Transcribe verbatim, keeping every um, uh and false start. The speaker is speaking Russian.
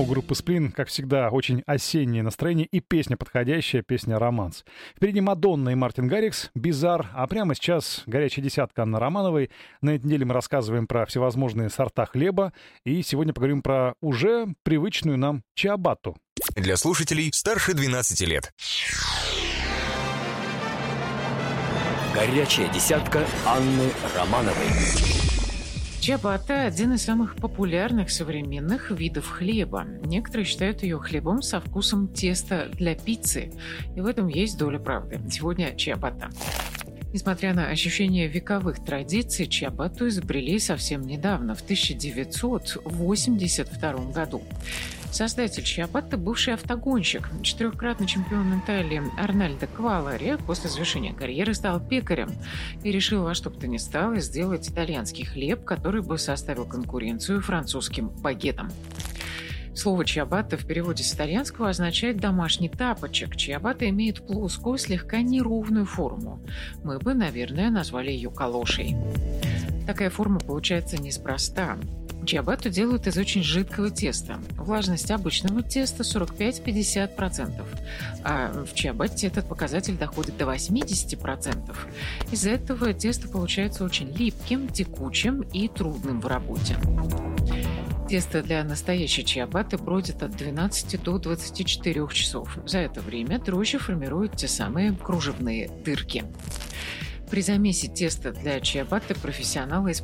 У группы «Сплин», как всегда, очень осеннее настроение и песня подходящая, песня «Романс». Впереди Мадонна и Мартин Гаррикс, «Бизар», а прямо сейчас горячая десятка Анны Романовой. На этой неделе мы рассказываем про всевозможные сорта хлеба, и сегодня поговорим про уже привычную нам чиабатту. Для слушателей старше двенадцати лет. Горячая десятка Анны Романовой. Чиабатта – один из самых популярных современных видов хлеба. Некоторые считают ее хлебом со вкусом теста для пиццы. И в этом есть доля правды. Сегодня чиабатта. Несмотря на ощущение вековых традиций, чиабатту изобрели совсем недавно, в тысяча девятьсот восемьдесят втором году. Создатель чиабатты – бывший автогонщик, четырехкратный чемпион Италии Арнальдо Квалари после завершения карьеры стал пекарем и решил во что бы то ни стало сделать итальянский хлеб, который бы составил конкуренцию французским багетам. Слово «чиабатта» в переводе с итальянского означает «домашний тапочек». Чиабатта имеет плоскую, слегка неровную форму. Мы бы, наверное, назвали ее калошей. Такая форма получается неспроста. Чиабатту делают из очень жидкого теста. Влажность обычного теста сорок пять - пятьдесят процентов, а в чиабатте этот показатель доходит до восемьдесят процентов. Из-за этого тесто получается очень липким, текучим и трудным в работе. Тесто для настоящей чиабатты бродит от двенадцати до двадцати четырёх часов. За это время дрожжи формируют те самые кружевные дырки. При замесе теста для чиабатты профессионалы используют